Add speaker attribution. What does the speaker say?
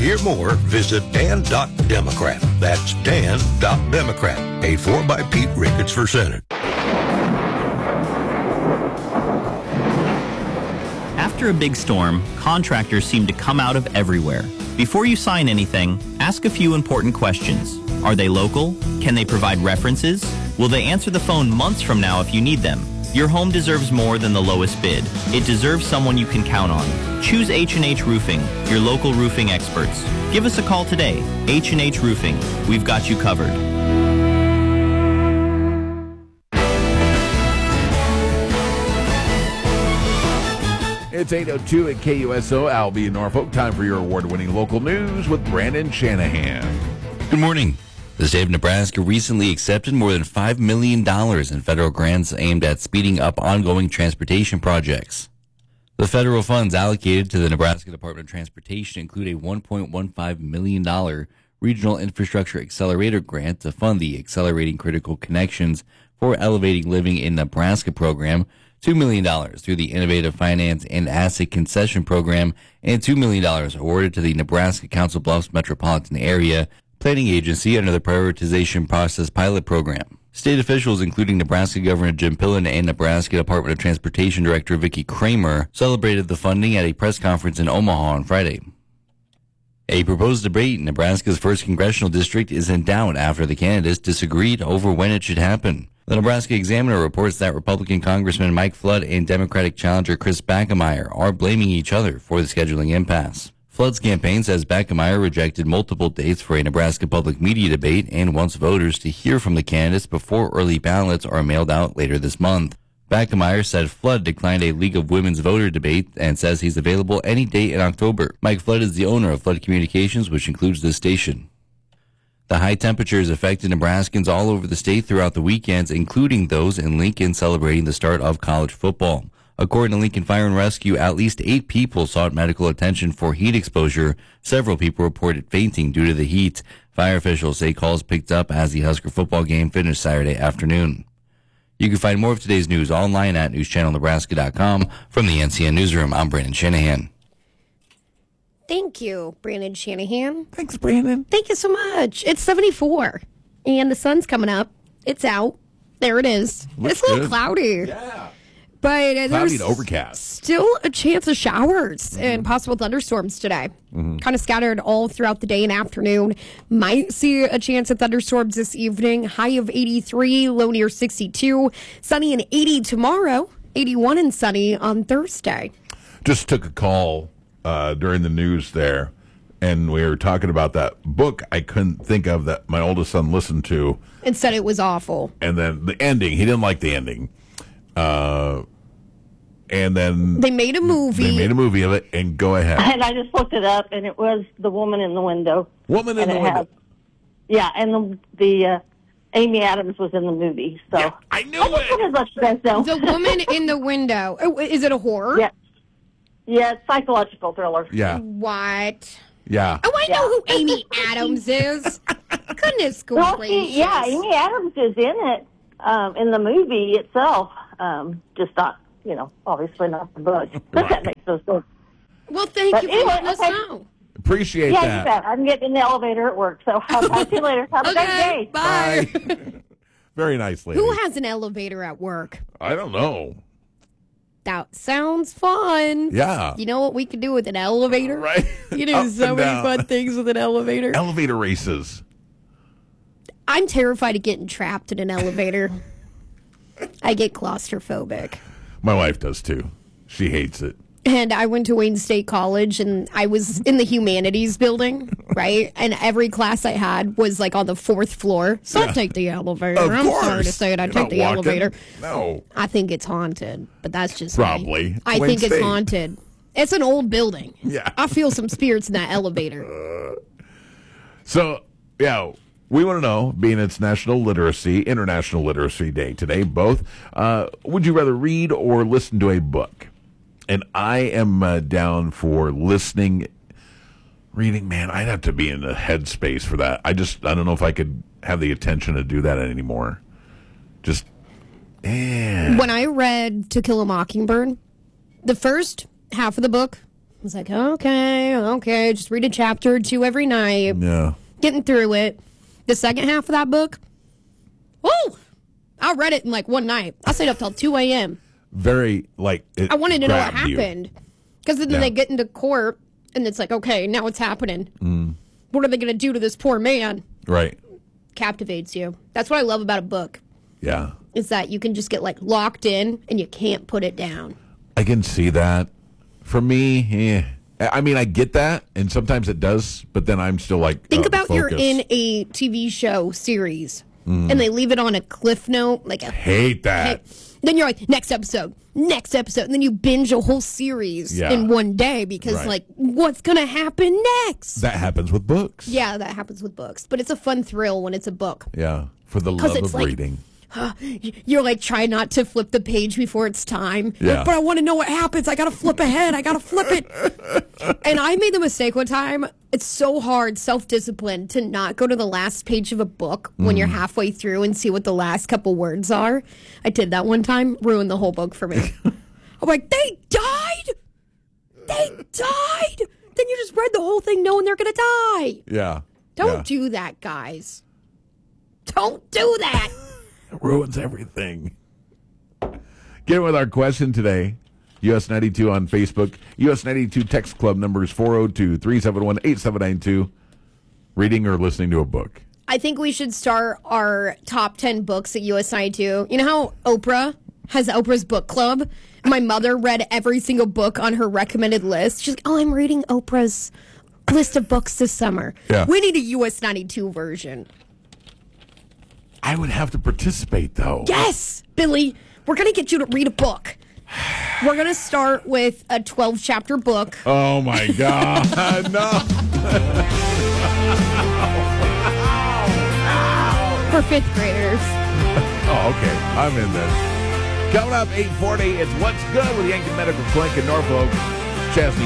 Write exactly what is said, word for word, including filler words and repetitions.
Speaker 1: hear more, visit dan dot democrat. That's dan dot democrat. Paid for by Pete Ricketts for Senate.
Speaker 2: After a big storm, contractors seem to come out of everywhere. Before you sign anything, ask a few important questions. Are they local? Can they provide references? Will they answer the phone months from now if you need them? Your home deserves more than the lowest bid. It deserves someone you can count on. Choose H and H Roofing, your local roofing experts. Give us a call today. H and H Roofing. We've got you covered.
Speaker 3: It's eight oh two at K U S O, Albee in Norfolk. Time for your award-winning local news with Brandon Shanahan.
Speaker 4: Good morning. The state of Nebraska recently accepted more than five million dollars in federal grants aimed at speeding up ongoing transportation projects. The federal funds allocated to the Nebraska Department of Transportation include a one point one five million dollars Regional Infrastructure Accelerator grant to fund the Accelerating Critical Connections for Elevating Living in Nebraska program, two million dollars through the Innovative Finance and Asset Concession Program, and two million dollars awarded to the Nebraska Council Bluffs Metropolitan Area Planning Agency under the Prioritization Process Pilot Program. State officials, including Nebraska Governor Jim Pillen and Nebraska Department of Transportation Director Vicki Kramer, celebrated the funding at a press conference in Omaha on Friday. A proposed debate in Nebraska's first congressional district is in doubt after the candidates disagreed over when it should happen. The Nebraska Examiner reports that Republican Congressman Mike Flood and Democratic challenger Chris Bachmeier are blaming each other for the scheduling impasse. Flood's campaign says Bachmeier rejected multiple dates for a Nebraska public media debate and wants voters to hear from the candidates before early ballots are mailed out later this month. Bachmeier said Flood declined a League of Women's Voter debate and says he's available any day in October. Mike Flood is the owner of Flood Communications, which includes this station. The high temperatures affected Nebraskans all over the state throughout the weekends, including those in Lincoln celebrating the start of college football. According to Lincoln Fire and Rescue, at least eight people sought medical attention for heat exposure. Several people reported fainting due to the heat. Fire officials say calls picked up as the Husker football game finished Saturday afternoon. You can find more of today's news online at news channel nebraska dot com. From the N C N Newsroom, I'm Brandon Shanahan.
Speaker 5: Thank you, Brandon Shanahan.
Speaker 3: Thanks, Brandon.
Speaker 5: Thank you so much. It's seventy-four, and the sun's coming up. It's out. There it is.
Speaker 3: Looks
Speaker 5: it's a little
Speaker 3: good.
Speaker 5: cloudy.
Speaker 3: Yeah.
Speaker 5: But uh,
Speaker 3: Cloudy
Speaker 5: there's
Speaker 3: and overcast.
Speaker 5: still a chance of showers
Speaker 3: Mm-hmm.
Speaker 5: and possible thunderstorms today. Mm-hmm. Kind of scattered all throughout the day and afternoon. Might see a chance of thunderstorms this evening. High of eighty-three, low near sixty-two. Sunny and eighty tomorrow. eighty-one and sunny on Thursday.
Speaker 3: Just took a call uh, during the news there, and we were talking about that book I couldn't think of that my oldest son listened to.
Speaker 5: And said it was awful.
Speaker 3: And then the ending, he didn't like the ending. Uh, and then
Speaker 5: They made a movie.
Speaker 3: They made a movie of it, and go ahead.
Speaker 6: And I just looked it up, and it was The Woman in the Window.
Speaker 3: Woman in
Speaker 6: and
Speaker 3: the
Speaker 6: it
Speaker 3: Window.
Speaker 6: Has, yeah, and the, the uh, Amy Adams was in the movie. So
Speaker 3: Yeah, I knew
Speaker 6: I just
Speaker 3: it.
Speaker 6: wanted to let you guys know.
Speaker 5: The Woman in the Window. Oh, is it a horror?
Speaker 6: Yeah, yeah, it's psychological thriller.
Speaker 3: Yeah,
Speaker 5: What?
Speaker 3: yeah.
Speaker 5: Oh, I
Speaker 6: Yeah.
Speaker 5: know who Amy Adams is. Goodness
Speaker 6: Well,
Speaker 5: gracious.
Speaker 6: she, yeah, Amy Adams is in it um, in the movie itself. Um, just not, you know, obviously not the book. But that makes no sense.
Speaker 5: Well, thank
Speaker 6: But
Speaker 5: you for
Speaker 6: anyway,
Speaker 5: letting us
Speaker 6: okay.
Speaker 5: know.
Speaker 3: Appreciate
Speaker 6: Yeah,
Speaker 3: that.
Speaker 6: you bet. I'm getting in the elevator at work, so I'll talk to you later. Have a great
Speaker 5: Okay,
Speaker 6: day.
Speaker 5: bye.
Speaker 3: Bye. Very nice, lady.
Speaker 5: Who has an elevator at work?
Speaker 3: I don't know.
Speaker 5: That sounds fun.
Speaker 3: Yeah.
Speaker 5: You know what we could do with an elevator?
Speaker 3: Right.
Speaker 5: You do
Speaker 3: Up
Speaker 5: so
Speaker 3: and
Speaker 5: many
Speaker 3: down.
Speaker 5: fun things with an elevator.
Speaker 3: Elevator races.
Speaker 5: I'm terrified of getting trapped in an elevator. I get claustrophobic.
Speaker 3: My wife does too. She hates it.
Speaker 5: And I went to Wayne State College, and I was in the humanities building, right? And every class I had was like on the fourth floor. So
Speaker 3: Yeah.
Speaker 5: I'd take the elevator.
Speaker 3: Of
Speaker 5: I'm
Speaker 3: course.
Speaker 5: sorry to say it. I'd
Speaker 3: You're
Speaker 5: take the
Speaker 3: not walking.
Speaker 5: elevator.
Speaker 3: No.
Speaker 5: I think it's haunted, but that's just me.
Speaker 3: Probably.
Speaker 5: I
Speaker 3: Wayne
Speaker 5: think it's
Speaker 3: State.
Speaker 5: haunted. It's an old building.
Speaker 3: Yeah.
Speaker 5: I feel some spirits in that elevator.
Speaker 3: So, yeah, we want to know, being it's National Literacy, International Literacy Day today, both, uh, would you rather read or listen to a book? And I am uh, down for listening. Reading, man, I'd have to be in a headspace for that. I just, I don't know if I could have the attention to do that anymore. Just, eh.
Speaker 5: When I read To Kill a Mockingbird, the first half of the book was like, okay, okay, just read a chapter or two every night.
Speaker 3: Yeah.
Speaker 5: Getting through it. The second half of that book, whoa! I read it in like one night. I stayed up till two a.m.
Speaker 3: Very, like, it
Speaker 5: I wanted to know what
Speaker 3: grabbed you.
Speaker 5: happened. Because then
Speaker 3: Yeah.
Speaker 5: they get into court, and it's like, okay, now what's happening? Mm. What are they going to do to this poor man?
Speaker 3: Right.
Speaker 5: Captivates you. That's what I love about a book,
Speaker 3: Yeah.
Speaker 5: is that you can just get like locked in, and you can't put it down.
Speaker 3: I can see that. For me, eh. I mean, I get that, and sometimes it does, but then I'm still like,
Speaker 5: Think
Speaker 3: uh,
Speaker 5: about you're
Speaker 3: focus.
Speaker 5: in a T V show series, and they leave it on a cliff note, like a
Speaker 3: Hate that.
Speaker 5: then you're like, next episode, next episode. And then you binge a whole series
Speaker 3: Yeah.
Speaker 5: in one day because,
Speaker 3: Right.
Speaker 5: like, what's going to happen next?
Speaker 3: That happens with books.
Speaker 5: Yeah, that happens with books. But it's a fun thrill when it's a book.
Speaker 3: Yeah. For the
Speaker 5: 'Cause
Speaker 3: love
Speaker 5: it's
Speaker 3: of
Speaker 5: like-
Speaker 3: reading.
Speaker 5: You're like, try not to flip the page before it's time.
Speaker 3: Yeah.
Speaker 5: But I want to know what happens. I got to flip ahead. I got to flip it. And I made the mistake one time. It's so hard, self-discipline, to not go to the last page of a book when you're halfway through and see what the last couple words are. I did that one time. Ruined the whole book for me. I'm like, they died? They died? Then you just read the whole thing knowing they're going to die.
Speaker 3: Yeah.
Speaker 5: Don't
Speaker 3: Yeah.
Speaker 5: do that, guys. Don't do that.
Speaker 3: It ruins everything. Get in with our question today. U S ninety-two on Facebook. U S ninety-two text club number is four oh two, three seven one, eight seven nine two. Reading or listening to a book?
Speaker 5: I think we should start our top ten books at U S ninety-two. You know how Oprah has Oprah's book club? My mother read every single book on her recommended list. She's like, oh, I'm reading Oprah's list of books this summer.
Speaker 3: Yeah.
Speaker 5: We need a U S ninety-two version.
Speaker 3: I would have to participate, though.
Speaker 5: Yes, Billy, we're going to get you to read a book. We're going to start with a twelve-chapter book.
Speaker 3: Oh, my God. No.
Speaker 5: For fifth graders.
Speaker 3: Oh, okay. I'm in this. Coming up, eight forty, it's What's Good with Yankton Medical Clinic in Norfolk. Chastity